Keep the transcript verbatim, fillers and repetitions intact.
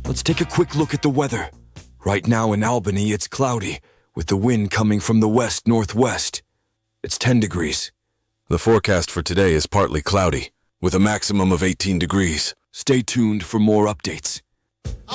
Let's take a quick look at the weather. Right now in Albany, it's cloudy, with the wind coming from the west-northwest. It's ten degrees. The forecast for today is partly cloudy, with a maximum of eighteen degrees. Stay tuned for more updates.